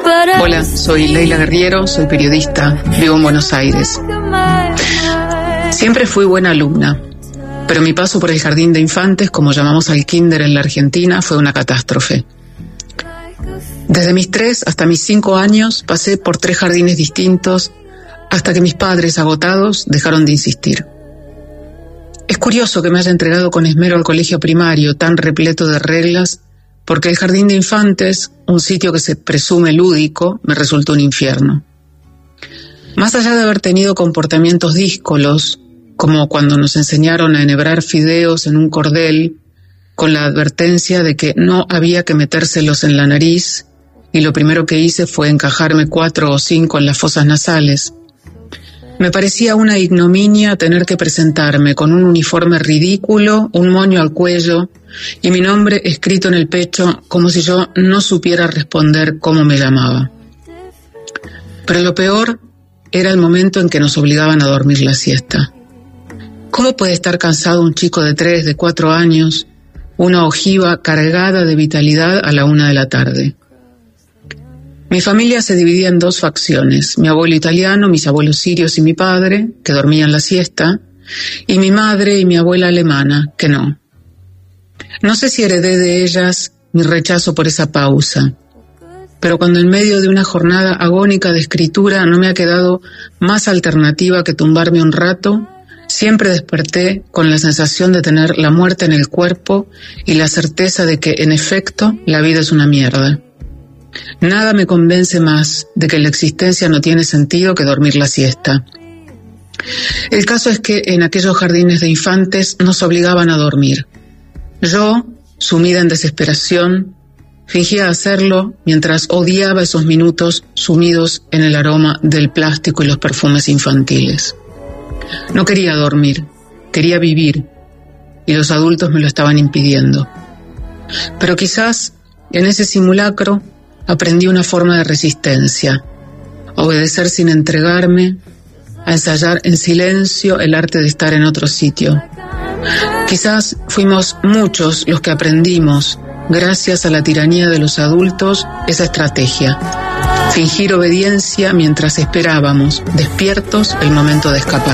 Hola, soy Leila Guerriero, soy periodista, vivo en Buenos Aires. Siempre fui buena alumna, pero mi paso por el jardín de infantes, como llamamos al kinder en la Argentina, fue una catástrofe. Desde mis 3 hasta mis 5 años pasé por 3 jardines distintos hasta que mis padres, agotados, dejaron de insistir. Es curioso que me haya entregado con esmero al colegio primario, tan repleto de reglas, porque el jardín de infantes, un sitio que se presume lúdico, me resultó un infierno. Más allá de haber tenido comportamientos díscolos, como cuando nos enseñaron a enhebrar fideos en un cordel, con la advertencia de que no había que metérselos en la nariz, y lo primero que hice fue encajarme 4 o 5 en las fosas nasales. Me parecía una ignominia tener que presentarme con un uniforme ridículo, un moño al cuello y mi nombre escrito en el pecho como si yo no supiera responder cómo me llamaba. Pero lo peor era el momento en que nos obligaban a dormir la siesta. ¿Cómo puede estar cansado un chico de 3, de 4 años, una ojiva cargada de vitalidad a la 1 de la tarde? Mi familia se dividía en 2 facciones, mi abuelo italiano, mis abuelos sirios y mi padre, que dormían la siesta, y mi madre y mi abuela alemana, que no. No sé si heredé de ellas mi rechazo por esa pausa, pero cuando en medio de una jornada agónica de escritura no me ha quedado más alternativa que tumbarme un rato, siempre desperté con la sensación de tener la muerte en el cuerpo y la certeza de que, en efecto, la vida es una mierda. Nada me convence más de que la existencia no tiene sentido que dormir la siesta. El caso es que en aquellos jardines de infantes nos obligaban a dormir. Yo, sumida en desesperación, fingía hacerlo mientras odiaba esos minutos sumidos en el aroma del plástico y los perfumes infantiles. No quería dormir, quería vivir, y los adultos me lo estaban impidiendo. Pero quizás en ese simulacro aprendí una forma de resistencia, obedecer sin entregarme, a ensayar en silencio el arte de estar en otro sitio. Quizás fuimos muchos los que aprendimos, gracias a la tiranía de los adultos, esa estrategia. Fingir obediencia mientras esperábamos, despiertos, el momento de escapar.